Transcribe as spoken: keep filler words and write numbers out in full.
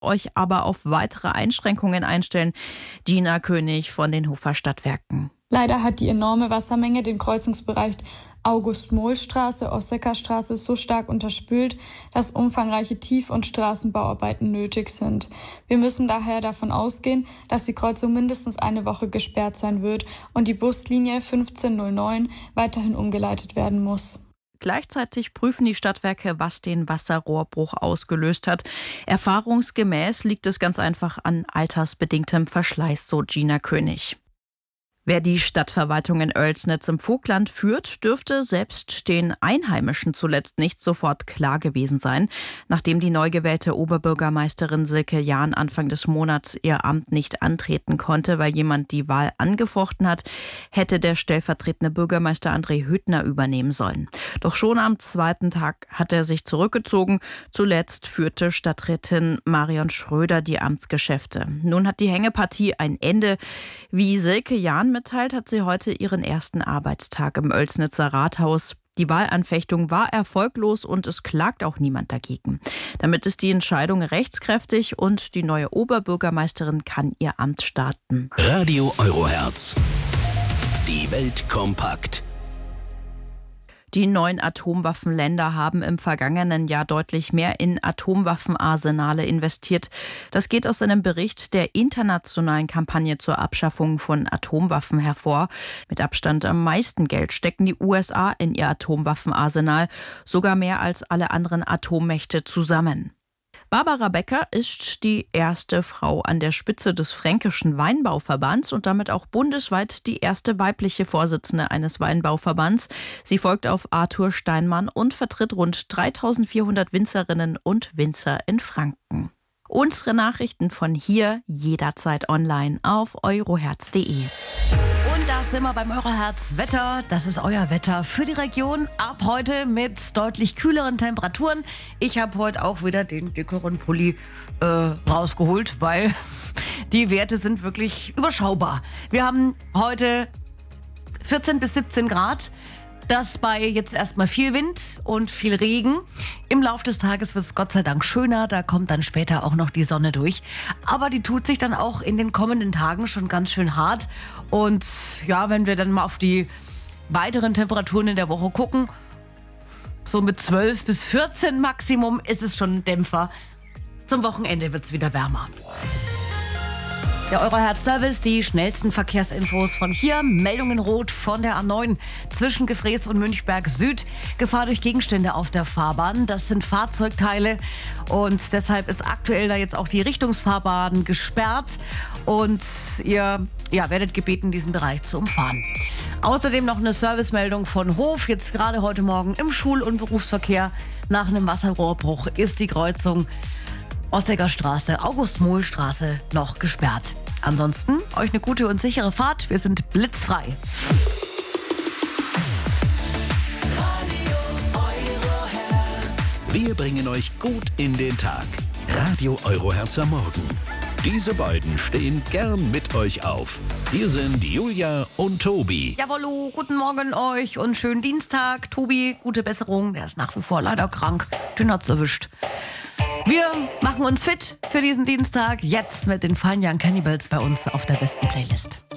euch aber auf weitere Einschränkungen einstellen. Gina König von den Hofer Stadtwerken. Leider hat die enorme Wassermenge den Kreuzungsbereich August-Mohl-Straße-Ossecker-Straße so stark unterspült, dass umfangreiche Tief- und Straßenbauarbeiten nötig sind. Wir müssen daher davon ausgehen, dass die Kreuzung mindestens eine Woche gesperrt sein wird und die Buslinie fünfzehn null neun weiterhin umgeleitet werden muss. Gleichzeitig prüfen die Stadtwerke, was den Wasserrohrbruch ausgelöst hat. Erfahrungsgemäß liegt es ganz einfach an altersbedingtem Verschleiß, so Gina König. Wer die Stadtverwaltung in Oelsnitz im Vogtland führt, dürfte selbst den Einheimischen zuletzt nicht sofort klar gewesen sein. Nachdem die neu gewählte Oberbürgermeisterin Silke Jahn Anfang des Monats ihr Amt nicht antreten konnte, weil jemand die Wahl angefochten hat, hätte der stellvertretende Bürgermeister André Hüttner übernehmen sollen. Doch schon am zweiten Tag hat er sich zurückgezogen. Zuletzt führte Stadträtin Marion Schröder die Amtsgeschäfte. Nun hat die Hängepartie ein Ende. Wie Silke Jahn mitteilt, hat sie heute ihren ersten Arbeitstag im Oelsnitzer Rathaus. Die Wahlanfechtung war erfolglos und es klagt auch niemand dagegen. Damit ist die Entscheidung rechtskräftig und die neue Oberbürgermeisterin kann ihr Amt starten. Radio Eurohertz. Die Welt kompakt. Die neun Atomwaffenländer haben im vergangenen Jahr deutlich mehr in Atomwaffenarsenale investiert. Das geht aus einem Bericht der internationalen Kampagne zur Abschaffung von Atomwaffen hervor. Mit Abstand am meisten Geld stecken die U S A in ihr Atomwaffenarsenal, sogar mehr als alle anderen Atommächte zusammen. Barbara Becker ist die erste Frau an der Spitze des Fränkischen Weinbauverbands und damit auch bundesweit die erste weibliche Vorsitzende eines Weinbauverbands. Sie folgt auf Arthur Steinmann und vertritt rund dreitausendvierhundert Winzerinnen und Winzer in Franken. Unsere Nachrichten von hier jederzeit online auf eurohertz punkt de. Und da sind wir beim Eurohertz Wetter. Das ist euer Wetter für die Region. Ab heute mit deutlich kühleren Temperaturen. Ich habe heute auch wieder den dickeren Pulli äh, rausgeholt, weil die Werte sind wirklich überschaubar. Wir haben heute vierzehn bis siebzehn Grad. Das bei jetzt erstmal viel Wind und viel Regen. Im Laufe des Tages wird es Gott sei Dank schöner. Da kommt dann später auch noch die Sonne durch. Aber die tut sich dann auch in den kommenden Tagen schon ganz schön hart. Und ja, wenn wir dann mal auf die weiteren Temperaturen in der Woche gucken, so mit zwölf bis vierzehn Maximum ist es schon ein Dämpfer. Zum Wochenende wird es wieder wärmer. Der Eurohertz-Service, die schnellsten Verkehrsinfos von hier. Meldungen rot von der A neun zwischen Gefrees und Münchberg Süd. Gefahr durch Gegenstände auf der Fahrbahn. Das sind Fahrzeugteile und deshalb ist aktuell da jetzt auch die Richtungsfahrbahn gesperrt. Und ihr ja, werdet gebeten, diesen Bereich zu umfahren. Außerdem noch eine Servicemeldung von Hof. Jetzt gerade heute Morgen im Schul- und Berufsverkehr nach einem Wasserrohrbruch ist die Kreuzung Ossecker Straße, August-Mohl-Straße noch gesperrt. Ansonsten euch eine gute und sichere Fahrt. Wir sind blitzfrei. Wir bringen euch gut in den Tag. Radio Eurohertz am Morgen. Diese beiden stehen gern mit euch auf. Hier sind Julia und Tobi. Jawollo, guten Morgen euch und schönen Dienstag. Tobi, gute Besserung. Der ist nach wie vor leider krank. Den hat's erwischt. Wir machen uns fit für diesen Dienstag. Jetzt mit den Fine Young Cannibals bei uns auf der besten Playlist.